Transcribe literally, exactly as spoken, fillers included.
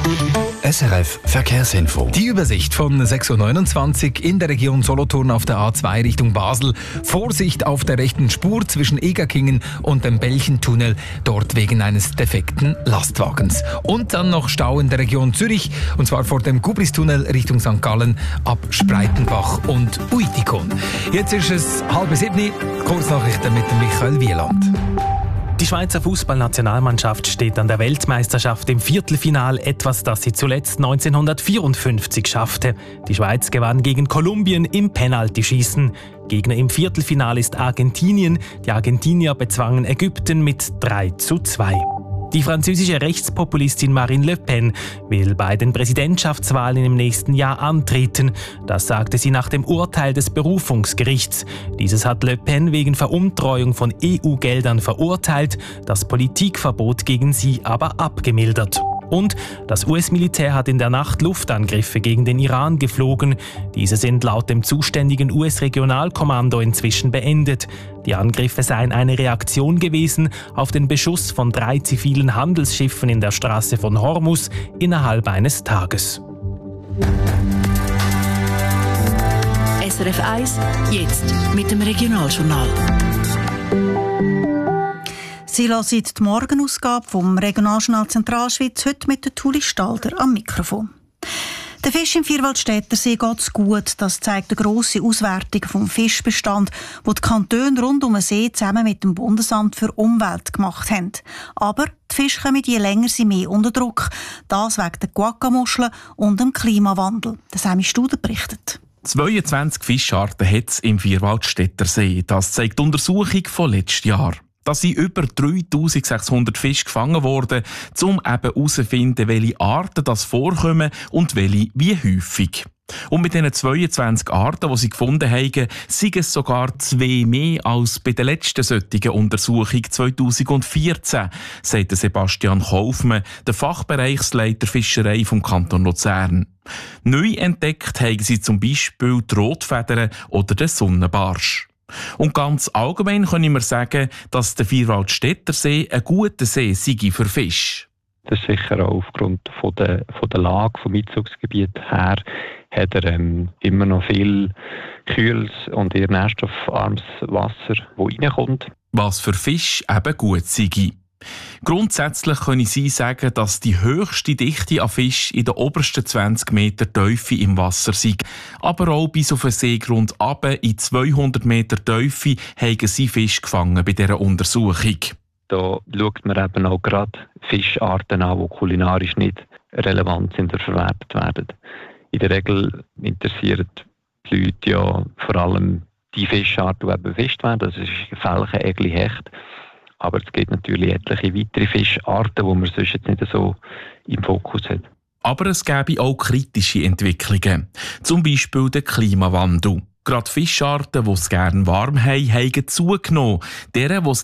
S R F Verkehrsinfo. Die Übersicht von sechs Uhr neunundzwanzig in der Region Solothurn auf der A zwei Richtung Basel. Vorsicht auf der rechten Spur zwischen Egerkingen und dem Belchentunnel, dort wegen eines defekten Lastwagens. Und dann noch Stau in der Region Zürich, und zwar vor dem Gubristunnel Richtung Sankt Gallen ab Spreitenbach und Uitikon. Jetzt ist es halb sieben, Kurznachrichten mit dem Michael Wieland. Die Schweizer Fußballnationalmannschaft steht an der Weltmeisterschaft im Viertelfinal, etwas, das sie zuletzt neunzehnhundertvierundfünfzig schaffte. Die Schweiz gewann gegen Kolumbien im Penaltyschießen. Gegner im Viertelfinal ist Argentinien. Die Argentinier bezwangen Ägypten mit drei zu zwei. Die französische Rechtspopulistin Marine Le Pen will bei den Präsidentschaftswahlen im nächsten Jahr antreten. Das sagte sie nach dem Urteil des Berufungsgerichts. Dieses hat Le Pen wegen Veruntreuung von E U-Geldern verurteilt, das Politikverbot gegen sie aber abgemildert. Und das U S-Militär hat in der Nacht Luftangriffe gegen den Iran geflogen. Diese sind laut dem zuständigen U S-Regionalkommando inzwischen beendet. Die Angriffe seien eine Reaktion gewesen auf den Beschuss von drei zivilen Handelsschiffen in der Straße von Hormuz innerhalb eines Tages. S R F eins, jetzt mit dem Regionaljournal. Sie hören die Morgenausgabe vom Regionaljournal Zentralschweiz, heute mit der Tuli Stalder am Mikrofon. Der Fisch im Vierwaldstättersee geht es gut. Das zeigt eine grosse Auswertung vom Fischbestand, die die Kantone rund um den See zusammen mit dem Bundesamt für Umwelt gemacht haben. Aber die Fische kommen je länger sie mehr unter Druck. Das wegen der Guaccamuscheln und dem Klimawandel. Das Sammy Studer berichtet. zweiundzwanzig Fischarten hat es im Vierwaldstättersee. Das zeigt die Untersuchung von letztem Jahr. Da sind über dreitausendsechshundert Fische gefangen worden, um eben herauszufinden, welche Arten das vorkommen und welche wie häufig. Und mit diesen zweiundzwanzig Arten, die sie gefunden haben, sind es sogar zwei mehr als bei der letzten solchen Untersuchung zweitausendvierzehn, sagt Sebastian Kaufmann, der Fachbereichsleiter Fischerei vom Kanton Luzern. Neu entdeckt haben sie zum Beispiel die Rotfedern oder den Sonnenbarsch. Und ganz allgemein können wir sagen, dass der Vierwaldstättersee ein guter See sei für Fisch. Das ist sicher auch aufgrund von der, von der Lage vom Einzugsgebiet her, hat er ähm, immer noch viel kühles und eher nährstoffarmes Wasser, das reinkommt. Was für Fisch eben gut sei. Grundsätzlich können Sie sagen, dass die höchste Dichte an Fisch in den obersten zwanzig Meter Tiefe im Wasser sei. Aber auch bis auf den Seegrund runter in zweihundert Meter Tiefe haben Sie Fisch gefangen bei dieser Untersuchung. Da schaut man eben auch gerade Fischarten an, die kulinarisch nicht relevant sind oder verwertet werden. In der Regel interessieren die Leute ja vor allem die Fischarten, die eben befischt werden. Das ist Felchen, Egli, Hecht. Aber es gibt natürlich etliche weitere Fischarten, die man sonst jetzt nicht so im Fokus hat. Aber es gäbe auch kritische Entwicklungen. Zum Beispiel den Klimawandel. Gerade Fischarten, die es gerne warm haben, haben zugenommen. Deren, die es